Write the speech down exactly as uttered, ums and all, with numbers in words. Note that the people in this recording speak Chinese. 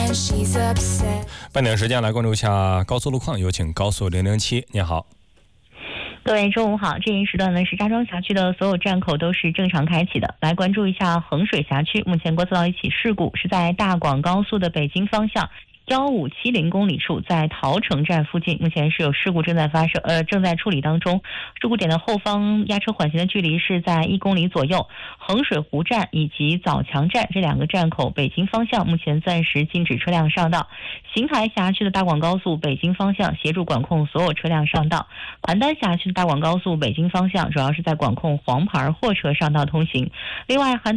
半点时间来关注一下高速路况，有请高速零零七。你好， 各位中午好，这一时段呢是扎庄辖区的所有站口都是正常开启的。来关注一下衡水辖区，目前观测到一起事故，是在大广高速的北京方向一五七零公里处，在桃城站附近，目前是有事故正在发生，呃，正在处理当中。事故点的后方压车缓行的距离是在一公里左右。衡水湖站以及枣强站这两个站口，北京方向目前暂时禁止车辆上道。邢台辖区的大广高速北京方向协助管控所有车辆上道。邯郸辖区的大广高速北京方向主要是在管控黄牌货车上道通行。另外，邯郸